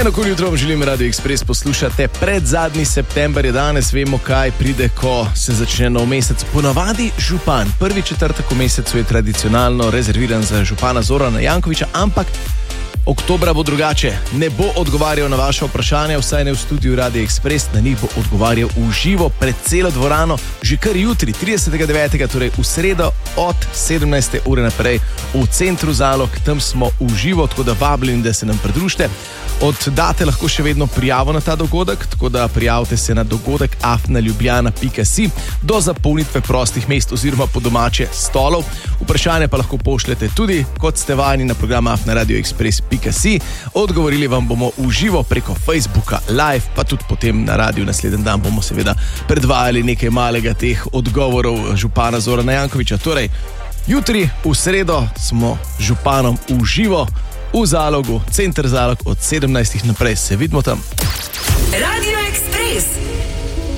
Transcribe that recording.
Fajno, ko jutro vam želim Radio Express poslušate. Pred zadnji september je danes, vemo, kaj pride, ko se začne nov mesec. Ponavadi župan. Prvi četrtek v mesecu je tradicionalno rezerviran za župana Zorana Jankovića, ampak oktobra bo drugače. Ne bo odgovarjal na vaše vprašanja, vsaj ne v studiu Radio Express, na njih bo odgovarjal v živo pred celo dvorano, že kar jutri, 30.9., torej v sredo od 17. ure naprej v centru Zalog. Tam smo v živo, tako da vabljeni, da se nam pridružite. Oddate lahko še vedno prijavo na ta dogodek, tako da prijavite se na dogodek afnaljubljana.si do zapolnitve prostih mest oziroma po domače stolov. Vprašanje pa lahko pošljete tudi, kot ste vajeni, na program afnaradioexpress.si. Odgovorili vam bomo v živo preko Facebooka live, pa tudi potem na radiju naslednji dan bomo seveda predvajali nekaj malega teh odgovorov župana Zorana Jankovića. Torej, jutri v sredo smo županom v živo v Zalogu, center Zalog od 17. naprej. Se vidimo tam. Radio Express.